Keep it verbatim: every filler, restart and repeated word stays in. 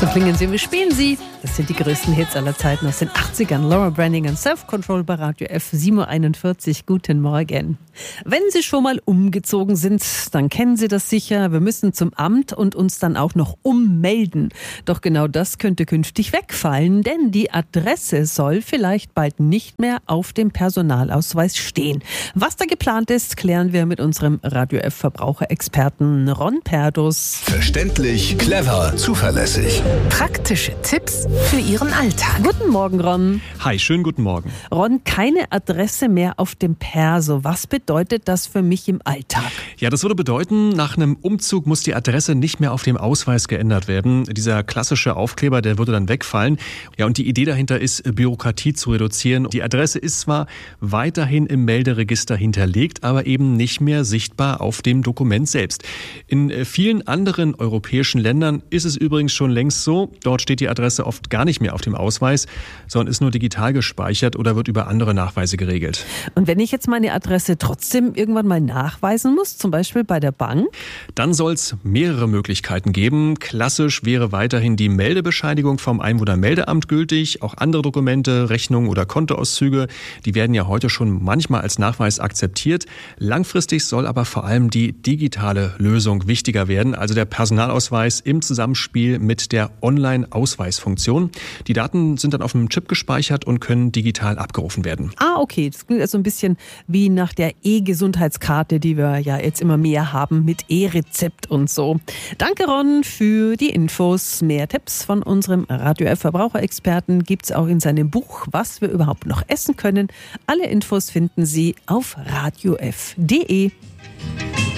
klingen sie, wir spielen sie. Das sind die größten Hits aller Zeiten aus den achtzigern. Laura Branigan und Self-Control bei Radio F, sieben Uhr einundvierzig. Guten Morgen. Wenn Sie schon mal umgezogen sind, dann kennen Sie das sicher. Wir müssen zum Amt und uns dann auch noch ummelden. Doch genau das könnte künftig wegfallen, denn die Adresse soll vielleicht bald nicht mehr auf dem Personalausweis stehen. Was da geplant ist, klären wir mit unserem Radio F Verbraucherexperten Ron Perdus. Verständlich, clever, zuverlässig. Praktische Tipps für Ihren Alltag. Guten Morgen, Ron. Hi, schönen guten Morgen. Ron, keine Adresse mehr auf dem Perso. Was bedeutet das für mich im Alltag? Ja, das würde bedeuten, nach einem Umzug muss die Adresse nicht mehr auf dem Ausweis geändert werden. Dieser klassische Aufkleber, der würde dann wegfallen. Ja, und die Idee dahinter ist, Bürokratie zu reduzieren. Die Adresse ist zwar weiterhin im Melderegister hinterlegt, aber eben nicht mehr sichtbar auf dem Dokument selbst. In vielen anderen europäischen Ländern ist es übrigens schon längst so. Dort steht die Adresse oft gar nicht mehr auf dem Ausweis, sondern ist nur digital gespeichert oder wird über andere Nachweise geregelt. Und wenn ich jetzt meine Adresse trotzdem irgendwann mal nachweisen muss, zum Beispiel bei der Bank? Dann soll es mehrere Möglichkeiten geben. Klassisch wäre weiterhin die Meldebescheinigung vom Einwohnermeldeamt gültig. Auch andere Dokumente, Rechnungen oder Kontoauszüge, die werden ja heute schon manchmal als Nachweis akzeptiert. Langfristig soll aber vor allem die digitale Lösung wichtiger werden, also der Personalausweis im Zusammenspiel mit der Online-Ausweisfunktion. Die Daten sind dann auf einem Chip gespeichert und können digital abgerufen werden. Ah, okay. Das klingt also ein bisschen wie nach der E-Gesundheitskarte, die wir ja jetzt immer mehr haben mit E-Rezept und so. Danke, Ron, für die Infos. Mehr Tipps von unserem Radio F Verbraucherexperten gibt es auch in seinem Buch, was wir überhaupt noch essen können. Alle Infos finden Sie auf radio f punkt de.